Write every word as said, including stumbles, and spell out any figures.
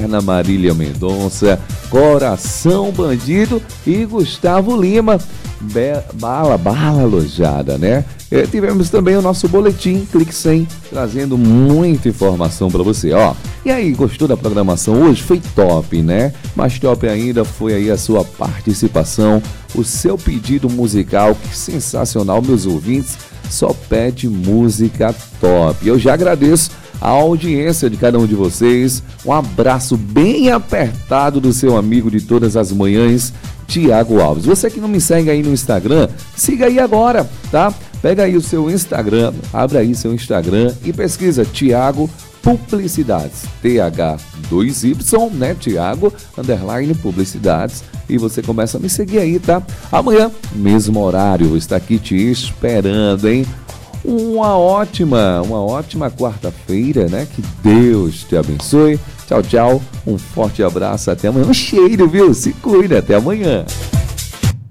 Eterna, Marília Mendonça, Coração Bandido e Gustavo Lima. Be bala, bala alojada, né? E tivemos também o nosso boletim Clique cem, trazendo muita informação para você, ó. E aí, gostou da programação hoje? Foi top, né? Mas top ainda foi aí a sua participação, o seu pedido musical, que sensacional, meus ouvintes. Só pede música top. Eu já agradeço a audiência de cada um de vocês. Um abraço bem apertado do seu amigo de todas as manhãs, Tiago Alves. Você que não me segue aí no Instagram, siga aí agora, tá? Pega aí o seu Instagram, abre aí seu Instagram e pesquisa Tiago Publicidades, T H dois Y, né, Tiago, underline Publicidades, e você começa a me seguir aí, tá? Amanhã, mesmo horário, vou estar aqui te esperando, hein? Uma ótima, uma ótima quarta-feira, né? Que Deus te abençoe. Tchau, tchau. Um forte abraço. Até amanhã. Um cheiro, viu? Se cuida. Até amanhã.